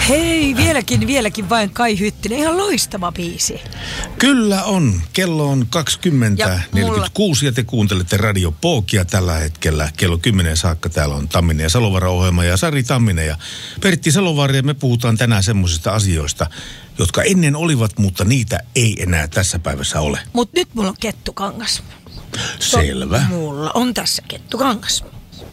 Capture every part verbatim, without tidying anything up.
Hei, vieläkin, vieläkin vain Kai Hyttinen. Ihan loistava biisi. Kyllä on. Kello on kaksikymmentä neljäkymmentäkuusi ja te kuuntelette Radio Pookia tällä hetkellä. Kello kymmenen saakka täällä on Tamminen ja Salovaara-ohjelma ja Sari Tamminen ja Pertti Salovaara. Ja me puhutaan tänään semmoisista asioista, jotka ennen olivat, mutta niitä ei enää tässä päivässä ole. Mut nyt mulla on kettukangas. Selvä. So, mulla on tässä kettukangas.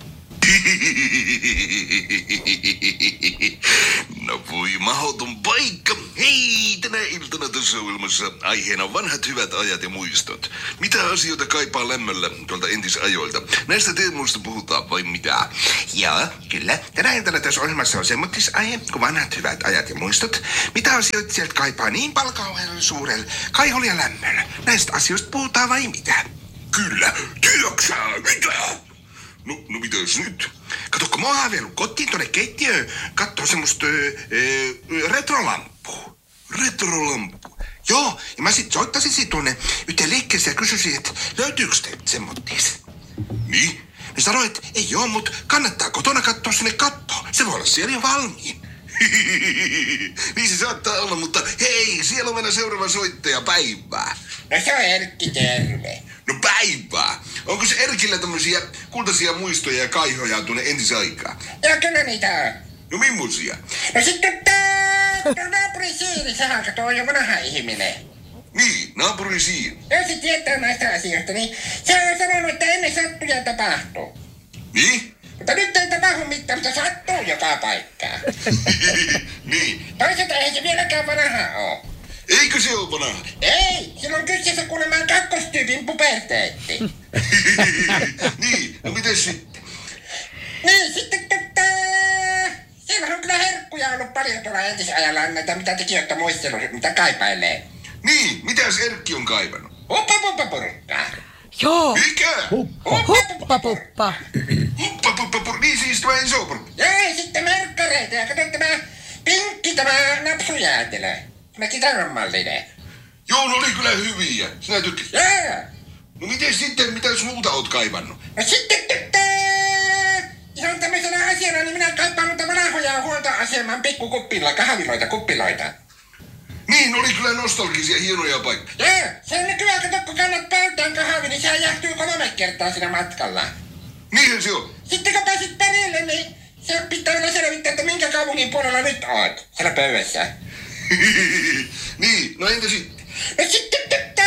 No voi mahdoton paikka. Hei, tänä iltana tässä ohjelmassa aiheena vanhat hyvät ajat ja muistot. Mitä asioita kaipaa lämmöllä tuolta entisajoilta? Näistä teemoista puhutaan vai mitä? Joo, kyllä. Tänä iltana tässä ohjelmassa on semmoittis-aihe kuin vanhat hyvät ajat ja muistot. Mitä asioita sieltä kaipaa niin palkauhella suurella kaiholla ja lämmöllä? Näistä asioista puhutaan vai mitä? Kyllä. Tiedäksä mitä? No, no mitäs nyt? Kato, kun mä oon haaveillut kotiin tuonne keittiöön kattoo semmoista öö, retrolamppua. Retrolamppu. Joo, ja mä sit soittaisin sit tuonne yhteen liikkeeseen ja kysyisin, että löytyykö teiltä semmoittis? Niin? Ne sanoi, että ei oo, mut kannattaa kotona katsoa sinne kattoon. Se voi olla siellä jo valmiin. Niin se saattaa olla, mutta hei, siellä on meidän seuraava soittaja, päivää. No se on Erkki, terve. No päivää. Onko se Erkillä tämmöisiä kultaisia muistoja ja kaihoja tuonne entisaikaan? Joo, kyllä niitä on. No mimmosia? No sitten tää naapuri Siiri, sehän kato on jo vanha ihminen. Niin, naapuri Siiri. Jos se tietää näistä asioista, niin se on sanonut, että ennen sattuu ja tapahtuu. Niin? Mutta nyt ei tapahdu mitään, mutta sattuu joka paikkaan. Niin. Toisaalta ei se vieläkään vanha oo. Eikö se ole vanha? Ei, silloin kyseessä kuulemma kakkostyypin puberteetti. Niin, no mites sitten? Niin, sitten tota... Siellä on kyllä herkkuja ollut paljon tuolla entisajalla näitä, mitä tekijöitä muistelu, mitä kaipailee. Niin, mitäs Erkki on kaivannut? Huppa puppa purkkaa. Joo. Mikä? Huppa puppa. Huppa puppa pur... Niin siis tämä iso purkka. Ja sitten merkkareita ja kato tämä pinkki, tämä napsujäätelö. Tämä kitaranmallinen. Joo, ne oli kyllä hyviä. Sinä tykkäsit. Jaa. No miten sitten, mitä muuta oot kaivannut? No sitten tota... Ihan tämmöisenä asiana, niin minä kaipaan noita vanhoja huoltoaseman pikkukuppilla, kahviloita, kuppiloita. Niin, oli kyllä nostalgisia, hienoja paikkoja. Joo, se on nykyään, kato, kun kannat pöytään kahvi, niin sehän jahtuu kolme kertaa siinä matkalla. Niinhän se on. Sitten kun pääsit perille, niin se pitää aina selvittää, että minkä kaupungin puolella nyt oot, siellä pöydässä. Niin, no entä sitten? No sitten tota...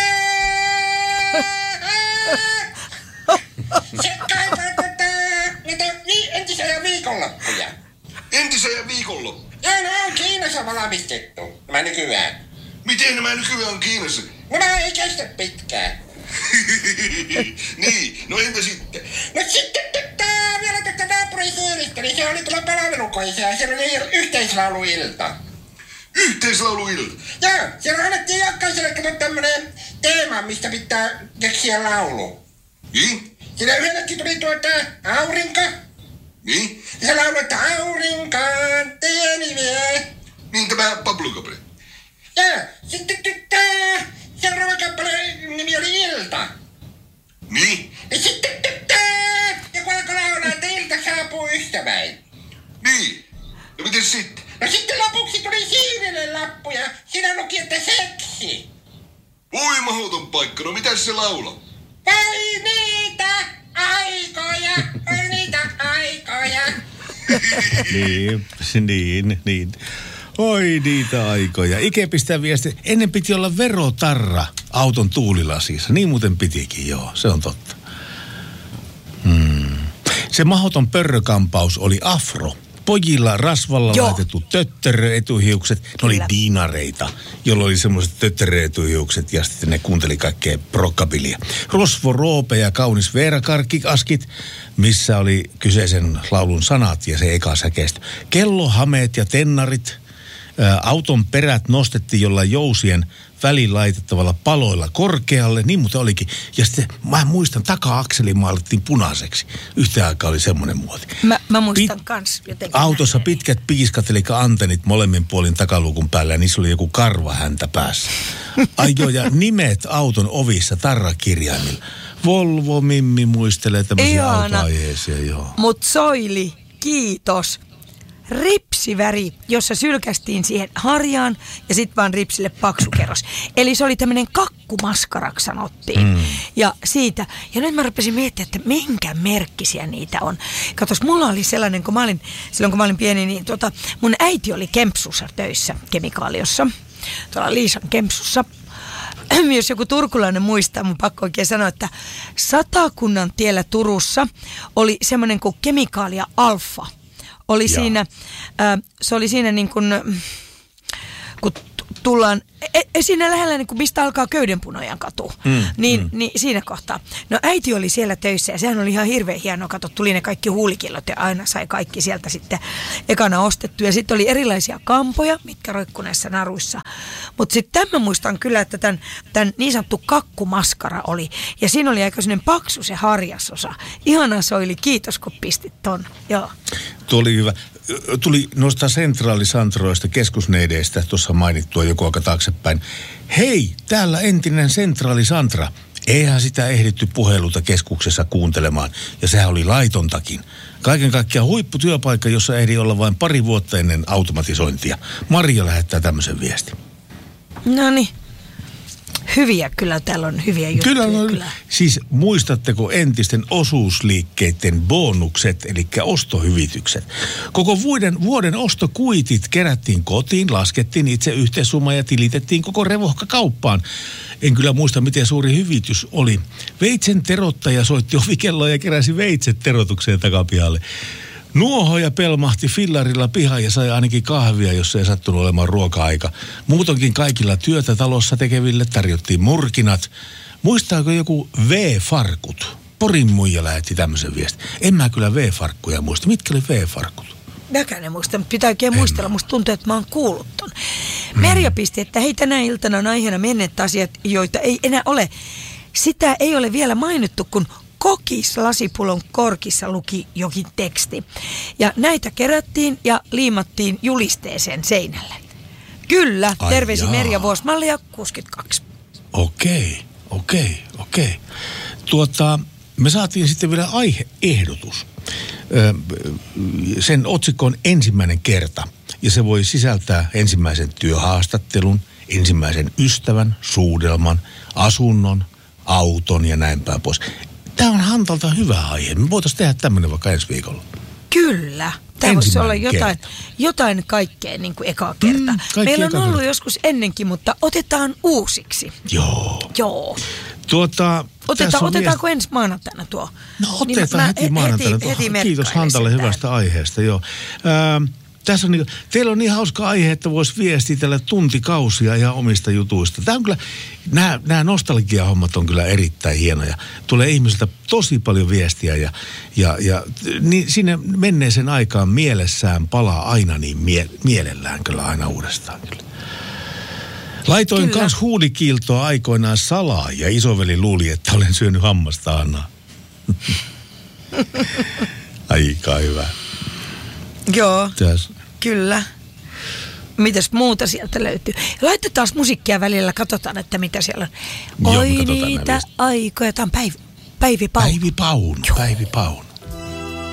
Se kaipaa tota... Näitä vi- entisiä viikonloppuja. Entisiä viikonloppu. Joo, no on Kiinassa valmistettu. Mä nykyään. Miten nämä nykyään on Kiinassa? Nämä ei kestä pitkään. Niin, no entä sitten? No sitten tota... Vielä tästä naapurisiiristä, niin se oli tuolla palvelukoissa ja siellä oli yhteislauluilta. Yhteislauluilta? Joo, siellä annettiin jokaiselle kato tämmönen teema, mistä pitää keksiä laulu. Niin? Siinä yhdellekin tuli tuota aurinko. Niin? Ja se lauloi, että aurinkaan tieni vie. Niin tämä Pablo Gabriel. Joo, sitten tyttää. Seuraava kappaleen nimi oli Ilta. Niin? Ja sitten tyttää. Joku alkoi laulaa, että ilta saapuu ystäväin. Niin? No miten sitten? No sitten lopuksi tuli Siirille lappu ja siinä luki, että seksi. Oi mahdoton paikka, no mitäs se laulaa? Vai niitä aikoja, vai niitä aikoja. Niin, niin, niin. Oi niitä aikoja. Ike pistää viesti. Ennen piti olla verotarra auton tuulilasissa. Niin muuten pitikin, joo. Se on totta. Hmm. Se mahdoton pörrökampaus oli afro. Pojilla rasvalla Joo. laitettu töttöröetuhiukset. Ne oli diinareita, jolla oli semmoiset töttöröetuhiukset ja sitten ne kuunteli kaikkea rockabilia. Rosvo Roope ja kaunis Veera Karkkikaskit, missä oli kyseisen laulun sanat ja se eka säkeistö. Kellohameet ja tennarit. Ä, auton perät nostettiin jollain jousien väliin laitettavalla paloilla korkealle, niin muuten olikin. Ja sitten mä muistan, taka-akseli maalattiin punaiseksi. Yhteen aikaan oli semmoinen muoti. Mä, mä muistan Pit- kans jotenkin. Autossa näin. Pitkät piiskat, eli antennit molemmin puolin takaluukun päällä, ja niissä oli joku karva häntä päässä. Ai joo, ja nimet auton ovissa tarrakirjaimilla. Volvo Mimmi muistelee tämmöisiä autoaiheisia, joo. Mut Soili, kiitos. ripsiväri, jossa sylkästiin siihen harjaan ja sitten vaan ripsille paksu kerros. Eli se oli tämmöinen kakkumaskaraksi sanottiin. Mm. Ja siitä, ja nyt mä rupesin miettimään, että minkä merkkisiä niitä on. Katos, mulla oli sellainen, kun mä olin, silloin kun mä olin pieni, niin tota, mun äiti oli Kempsussa töissä kemikaaliossa, tuolla Liisan Kempsussa. Jos joku turkulainen muistaa, mun pakko oikein sanoa, että Satakunnan tiellä Turussa oli semmoinen kuin Kemikaalia Alfa. Oli siinä, äh, se oli siinä niin kuin, kun tullaan, e, e, siinä lähellä niin kuin mistä alkaa Köydenpunojan katu, mm, niin, mm. niin siinä kohtaa. No äiti oli siellä töissä ja sehän oli ihan hirveän hienoa, kato, tuli ne kaikki huulikillot ja aina sai kaikki sieltä sitten ekana ostettu. Ja sitten oli erilaisia kampoja, mitkä roikkui näissä naruissa. Mutta sitten tämän muistan kyllä, että tämän, tämän niin sanottu kakkumaskara oli. Ja siinä oli aika sellainen paksu se harjasosa. Ihana soili, kiitos kun pistit ton. Joo. Tuo oli hyvä. Tuli noista sentraalisandroista, keskusneideistä tuossa mainittua joku aika taaksepäin. Hei, täällä entinen sentraalisandra. Eihän sitä ehditty puheluta keskuksessa kuuntelemaan. Ja sehän oli laitontakin. Kaiken kaikkiaan huipputyöpaikka, jossa ehdi olla vain pari vuotta ennen automatisointia. Maria lähettää tämmöisen viestin. No niin. Hyviä, kyllä täällä on hyviä juttuja. Kyllä, no, kyllä. Siis muistatteko entisten osuusliikkeiden bonukset, eli ostohyvitykset? Koko vuoden, vuoden ostokuitit kerättiin kotiin, laskettiin itse yhteissumma ja tilitettiin koko revohka kauppaan. En kyllä muista, miten suuri hyvitys oli. Veitsen terottaja soitti ovikelloa ja keräsi veitset terotukseen takapihalle. Nuohoja pelmahti fillarilla pihaan ja sai ainakin kahvia, jos ei sattunut olemaan ruoka-aika. Muutonkin kaikilla työtä talossa tekeville tarjottiin murkinat. Muistaako joku V-farkut? Porin muija lähetti tämmöisen viestin. En mä kyllä V-farkkuja muista. Mitkä oli V-farkut? Mäkään en muista, mutta pitää oikein muistella. Musta tuntuu, että mä oon kuullut ton. Merja pisti, että hei, tänä iltana on aiheena menneet asiat, joita ei enää ole. Sitä ei ole vielä mainittu, kun kokis lasipullon korkissa luki jokin teksti. Ja näitä kerättiin ja liimattiin julisteeseen seinälle. Kyllä, ai terveisi jaa. Merja Vuosmallia kuusikymmentäkaksi. Okei, okei, okei. Tuota, me saatiin sitten vielä aiheehdotus. Öö, sen otsikko on ensimmäinen kerta. Ja se voi sisältää ensimmäisen työhaastattelun, ensimmäisen ystävän, suudelman, asunnon, auton ja näin päin pois. Tämä on Hantalta hyvä aihe. Me voitaisiin tehdä tämmöinen vaikka ensi viikolla. Kyllä. Tämä voisi olla jotain, jotain kaikkea niin kuin ekaa kerta. Mm, Meillä on ollut kerta. Joskus ennenkin, mutta otetaan uusiksi. Joo. Joo. Tuota, Oteta, otetaanko mies... ensi maanantaina tuo? No otetaan niin heti maanantaina. Heti, heti Kiitos Hantalle hyvästä aiheesta. Joo. Äh, Tässä on niin, teillä on niin hauska aihe, että voisi viestitellä tuntikausia ihan omista jutuista. Tämä on kyllä, nämä, nämä nostalgia-hommat on kyllä erittäin hienoja. Tulee ihmisiltä tosi paljon viestiä ja, ja, ja niin sinne menneeseen aikaan mielessään palaa aina niin mie, mielellään kyllä aina uudestaan kyllä. Laitoin kyllä. kans huulikiiltoa aikoinaan salaa ja isoveli luuli, että olen syönyt hammasta Annaa. Aika hyvä. Joo, Täs. kyllä. Mitäs muuta sieltä löytyy? Laitetaan musiikkia välillä, katsotaan, että mitä siellä on. Joo, oi niitä aikoja. Tämä on Päivi, Päivi Paunu. Päivi Paunu, Päivi Paunu.